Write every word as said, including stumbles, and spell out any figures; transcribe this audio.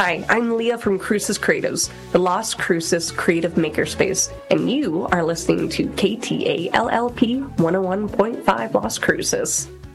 Hi, I'm Leah from Crucis Creatives, the Las Cruces creative makerspace, and you are listening to K T A L L P one oh one point five Las Cruces.